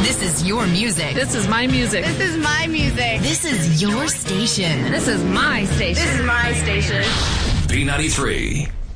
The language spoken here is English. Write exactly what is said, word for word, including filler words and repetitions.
This is your music. This is my music. This is my music. This is your station. This is my station. This is my station. B ninety-three.